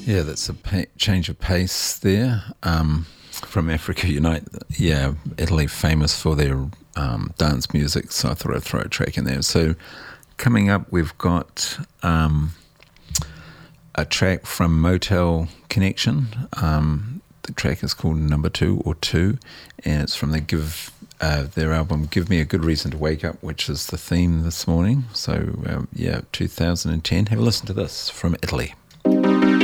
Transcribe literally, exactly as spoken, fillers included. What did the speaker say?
Yeah, that's a pa- change of pace there. Um, from Africa Unite, yeah, Italy famous for their um, dance music, so I thought I'd throw a track in there. So coming up, we've got um, a track from Motel Connection. Um, the track is called Number Two or Two, and it's from the Give uh, their album Give Me a Good Reason to Wake Up, which is the theme this morning. So um, yeah, two thousand ten. Have a listen to this from Italy.